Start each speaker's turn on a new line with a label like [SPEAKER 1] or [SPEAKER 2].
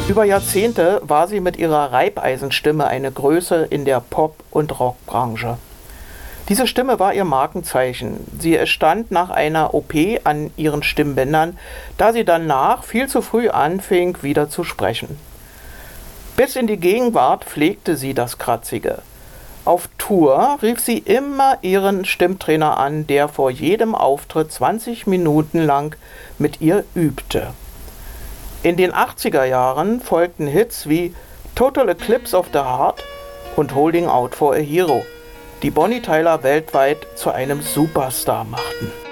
[SPEAKER 1] Über Jahrzehnte war sie mit ihrer Reibeisenstimme eine Größe in der Pop- und Rockbranche. Diese Stimme war ihr Markenzeichen. Sie entstand nach einer OP an ihren Stimmbändern, da sie danach viel zu früh anfing, wieder zu sprechen. Bis in die Gegenwart pflegte sie das Kratzige. Auf Tour rief sie immer ihren Stimmtrainer an, der vor jedem Auftritt 20 Minuten lang mit ihr übte. In den 80er Jahren folgten Hits wie Total Eclipse of the Heart und Holding Out for a Hero, die Bonnie Tyler weltweit zu einem Superstar machten.